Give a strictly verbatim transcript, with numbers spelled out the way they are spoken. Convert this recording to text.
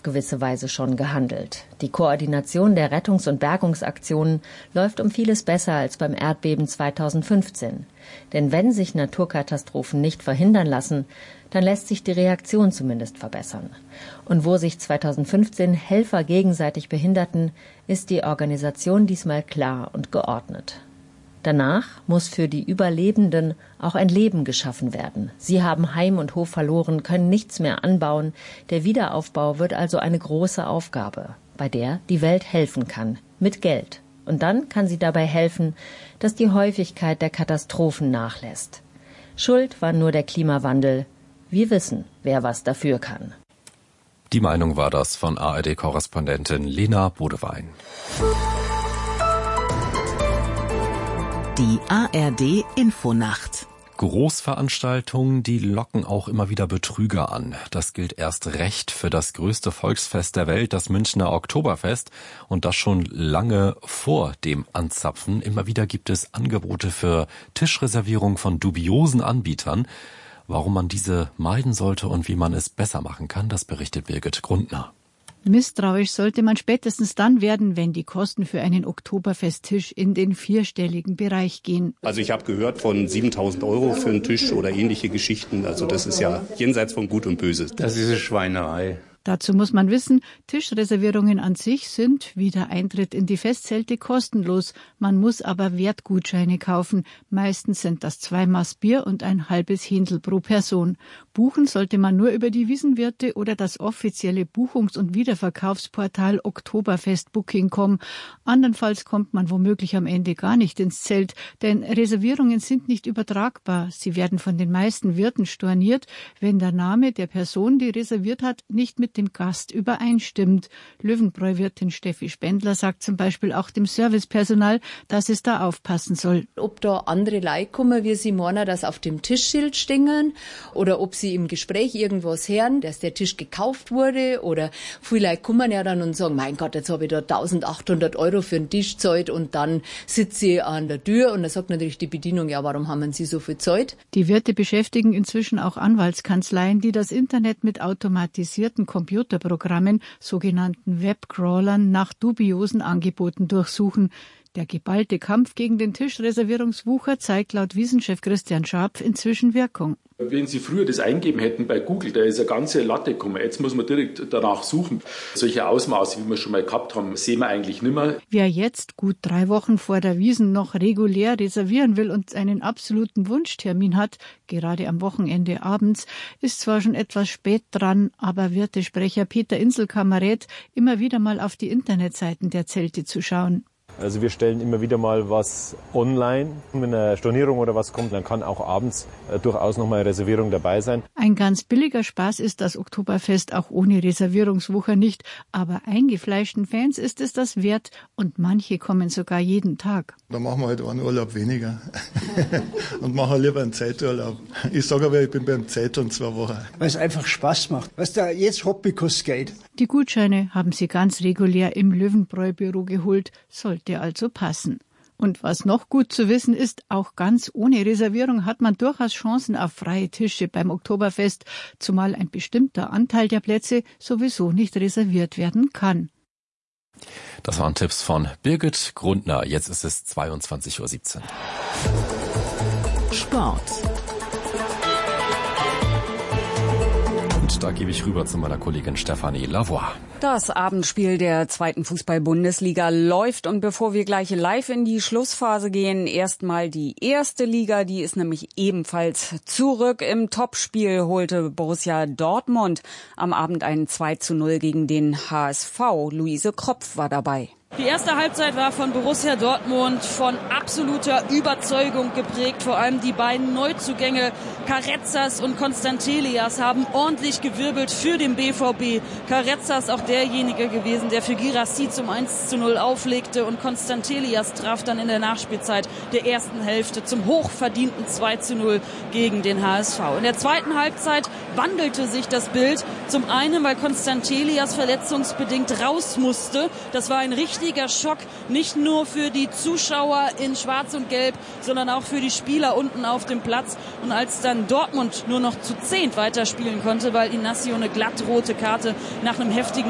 auf gewisse Weise schon gehandelt. Die Koordination der Rettungs- und Bergungsaktionen läuft um vieles besser als beim Erdbeben zweitausendfünfzehn. Denn wenn sich Naturkatastrophen nicht verhindern lassen, dann lässt sich die Reaktion zumindest verbessern. Und wo sich zweitausendfünfzehn Helfer gegenseitig behinderten, ist die Organisation diesmal klar und geordnet. Danach muss für die Überlebenden auch ein Leben geschaffen werden. Sie haben Heim und Hof verloren, können nichts mehr anbauen. Der Wiederaufbau wird also eine große Aufgabe, bei der die Welt helfen kann, mit Geld. Und dann kann sie dabei helfen, dass die Häufigkeit der Katastrophen nachlässt. Schuld war nur der Klimawandel. Wir wissen, wer was dafür kann. Die Meinung war das von A R D-Korrespondentin Lena Bodewein. Die A R D-Infonacht. Großveranstaltungen, die locken auch immer wieder Betrüger an. Das gilt erst recht für das größte Volksfest der Welt, das Münchner Oktoberfest. Und das schon lange vor dem Anzapfen. Immer wieder gibt es Angebote für Tischreservierung von dubiosen Anbietern. Warum man diese meiden sollte und wie man es besser machen kann, das berichtet Birgit Grundner. Misstrauisch sollte man spätestens dann werden, wenn die Kosten für einen Oktoberfesttisch in den vierstelligen Bereich gehen. Also ich habe gehört von siebentausend Euro für einen Tisch oder ähnliche Geschichten. Also das ist ja jenseits von Gut und Böse. Das ist eine Schweinerei. Dazu muss man wissen, Tischreservierungen an sich sind wie der Eintritt in die Festzelte kostenlos. Man muss aber Wertgutscheine kaufen. Meistens sind das zwei Maß Bier und ein halbes Händel pro Person. Buchen sollte man nur über die Wiesenwirte oder das offizielle Buchungs- und Wiederverkaufsportal Oktoberfest Booking Punkt com. Andernfalls kommt man womöglich am Ende gar nicht ins Zelt, denn Reservierungen sind nicht übertragbar. Sie werden von den meisten Wirten storniert, wenn der Name der Person, die reserviert hat, nicht mit dem Gast übereinstimmt. Löwenbräu-Wirtin Steffi Spendler sagt zum Beispiel auch dem Servicepersonal, dass es da aufpassen soll. Ob da andere Leute kommen, wie sie meinen, dass auf dem Tischschild stehen, oder ob sie im Gespräch irgendwas hören, dass der Tisch gekauft wurde, oder viele Leute kommen ja dann und sagen, mein Gott, jetzt habe ich da eintausendachthundert Euro für einen Tisch gezahlt und dann sitze ich an der Tür und dann sagt natürlich die Bedienung, ja, warum haben Sie so viel gezahlt? Die Wirte beschäftigen inzwischen auch Anwaltskanzleien, die das Internet mit automatisierten Computerprogrammen, sogenannten Webcrawlern, nach dubiosen Angeboten durchsuchen. Der geballte Kampf gegen den Tischreservierungswucher zeigt laut Wiesenchef Christian Scharpf inzwischen Wirkung. Wenn Sie früher das eingeben hätten bei Google, da ist eine ganze Latte gekommen. Jetzt muss man direkt danach suchen. Solche Ausmaße, wie wir schon mal gehabt haben, sehen wir eigentlich nicht mehr. Wer jetzt, gut drei Wochen vor der Wiesn, noch regulär reservieren will und einen absoluten Wunschtermin hat, gerade am Wochenende abends, ist zwar schon etwas spät dran, aber Wirtesprecher Peter Inselkammer rät, immer wieder mal auf die Internetseiten der Zelte zu schauen. Also wir stellen immer wieder mal was online. Wenn eine Stornierung oder was kommt, dann kann auch abends äh, durchaus noch mal eine Reservierung dabei sein. Ein ganz billiger Spaß ist das Oktoberfest auch ohne Reservierungswucher nicht. Aber eingefleischten Fans ist es das wert und manche kommen sogar jeden Tag. Da machen wir halt einen Urlaub weniger und machen lieber einen Zeiturlaub. Ich sage aber, ich bin beim Zeit und zwei Wochen. Weil es einfach Spaß macht. Was da jetzt Hobby kostet Geld. Die Gutscheine haben sie ganz regulär im Löwenbräu-Büro geholt, sollte also passen. Und was noch gut zu wissen ist, auch ganz ohne Reservierung hat man durchaus Chancen auf freie Tische beim Oktoberfest, zumal ein bestimmter Anteil der Plätze sowieso nicht reserviert werden kann. Das waren Tipps von Birgit Grundner. Jetzt ist es zweiundzwanzig Uhr siebzehn. Sport. Da gebe ich rüber zu meiner Kollegin Stefanie Lavoie. Das Abendspiel der zweiten Fußball-Bundesliga läuft und bevor wir gleich live in die Schlussphase gehen, erstmal die erste Liga, die ist nämlich ebenfalls zurück. Im Topspiel holte Borussia Dortmund am Abend ein zwei zu null gegen den H S V. Luise Kropf war dabei. Die erste Halbzeit war von Borussia Dortmund von absoluter Überzeugung geprägt. Vor allem die beiden Neuzugänge Carrezzas und Constantelias haben ordentlich gewirbelt für den B V B. Carrezzas auch derjenige gewesen, der für Guirassy zum eins zu null auflegte und Constantelias traf dann in der Nachspielzeit der ersten Hälfte zum hochverdienten zwei zu null gegen den H S V. In der zweiten Halbzeit wandelte sich das Bild. Zum einen, weil Constantelias verletzungsbedingt raus musste. Das war ein richtiger Schock, nicht nur für die Zuschauer in Schwarz und Gelb, sondern auch für die Spieler unten auf dem Platz. Und als dann Dortmund nur noch zu zehnt weiterspielen konnte, weil Inacio eine glattrote Karte nach einem heftigen